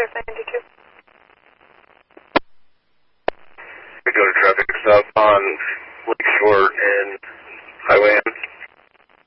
North 92. We go to traffic stop on Lakeshore